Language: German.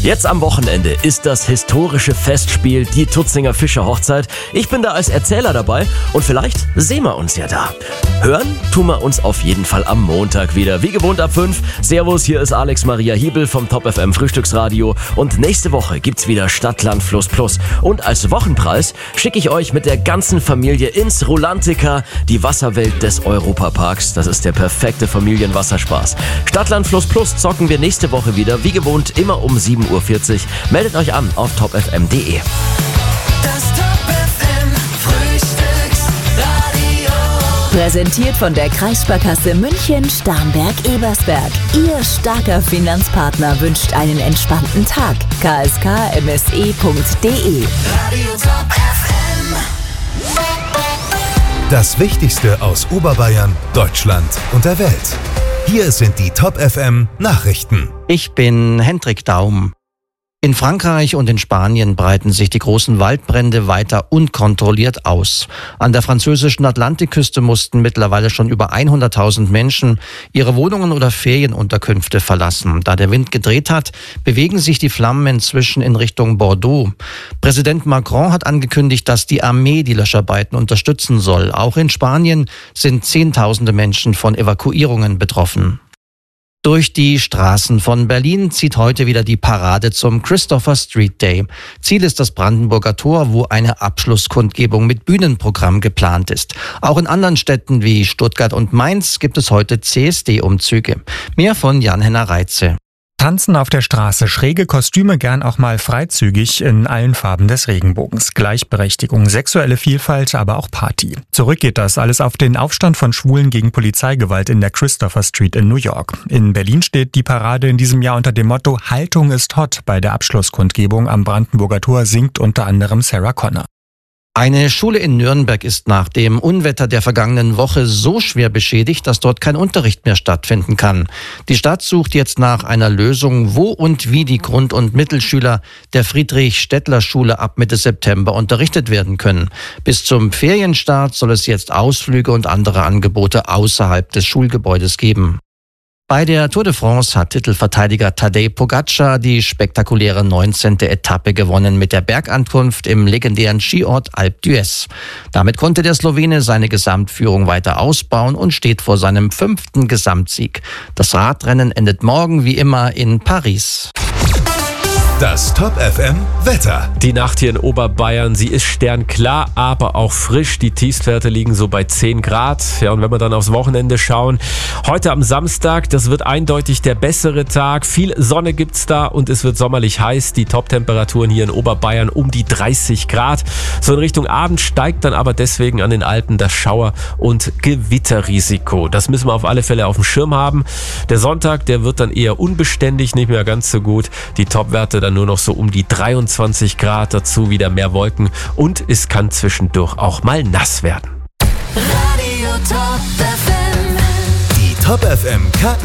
Jetzt am Wochenende ist das historische Festspiel Die Tutzinger Fischer Hochzeit. Ich bin da als Erzähler dabei und vielleicht sehen wir uns ja da. Hören tun wir uns auf jeden Fall am Montag wieder. Wie gewohnt ab 5. Servus, hier ist Alex Maria Hiebel vom Top FM Frühstücksradio. Und nächste Woche gibt's wieder Stadt, Land, Fluss Plus. Und als Wochenpreis schicke ich euch mit der ganzen Familie ins Rulantica, die Wasserwelt des Europaparks. Das ist der perfekte Familienwasserspaß. Stadt, Land, Fluss Plus zocken wir nächste Woche wieder. Wie gewohnt immer um 7:40 Uhr. Meldet euch an auf topfm.de. Das Top FM Frühstücksradio. Präsentiert von der Kreissparkasse München, Starnberg-Ebersberg. Ihr starker Finanzpartner wünscht einen entspannten Tag. kskmse.de. Radio Top FM. Das Wichtigste aus Oberbayern, Deutschland und der Welt. Hier sind die Top FM Nachrichten. Ich bin Hendrik Daum. In Frankreich und in Spanien breiten sich die großen Waldbrände weiter unkontrolliert aus. An der französischen Atlantikküste mussten mittlerweile schon über 100.000 Menschen ihre Wohnungen oder Ferienunterkünfte verlassen. Da der Wind gedreht hat, bewegen sich die Flammen inzwischen in Richtung Bordeaux. Präsident Macron hat angekündigt, dass die Armee die Löscharbeiten unterstützen soll. Auch in Spanien sind Zehntausende Menschen von Evakuierungen betroffen. Durch die Straßen von Berlin zieht heute wieder die Parade zum Christopher Street Day. Ziel ist das Brandenburger Tor, wo eine Abschlusskundgebung mit Bühnenprogramm geplant ist. Auch in anderen Städten wie Stuttgart und Mainz gibt es heute CSD-Umzüge. Mehr von Jan-Henner Reitze. Tanzen auf der Straße, schräge Kostüme, gern auch mal freizügig in allen Farben des Regenbogens. Gleichberechtigung, sexuelle Vielfalt, aber auch Party. Zurück geht das alles auf den Aufstand von Schwulen gegen Polizeigewalt in der Christopher Street in New York. In Berlin steht die Parade in diesem Jahr unter dem Motto Haltung ist hot. Bei der Abschlusskundgebung am Brandenburger Tor singt unter anderem Sarah Connor. Eine Schule in Nürnberg ist nach dem Unwetter der vergangenen Woche so schwer beschädigt, dass dort kein Unterricht mehr stattfinden kann. Die Stadt sucht jetzt nach einer Lösung, wo und wie die Grund- und Mittelschüler der Friedrich-Städtler-Schule ab Mitte September unterrichtet werden können. Bis zum Ferienstart soll es jetzt Ausflüge und andere Angebote außerhalb des Schulgebäudes geben. Bei der Tour de France hat Titelverteidiger Tadej Pogačar die spektakuläre 19. Etappe gewonnen mit der Bergankunft im legendären Skiort Alpe d'Huez. Damit konnte der Slowene seine Gesamtführung weiter ausbauen und steht vor seinem 5. Gesamtsieg. Das Radrennen endet morgen wie immer in Paris. Das Top FM Wetter. Die Nacht hier in Oberbayern, sie ist sternklar, aber auch frisch. Die Tiefstwerte liegen so bei 10 Grad. Ja, und wenn wir dann aufs Wochenende schauen, heute am Samstag, das wird eindeutig der bessere Tag. Viel Sonne gibt's da und es wird sommerlich heiß. Die Top-Temperaturen hier in Oberbayern um die 30 Grad. So in Richtung Abend steigt dann aber deswegen an den Alpen das Schauer- und Gewitterrisiko. Das müssen wir auf alle Fälle auf dem Schirm haben. Der Sonntag, der wird dann eher unbeständig, nicht mehr ganz so gut. Die Topwerte dann nur noch so um die 23 Grad, dazu wieder mehr Wolken und es kann zwischendurch auch mal nass werden. Radio Top FM. Die Top FM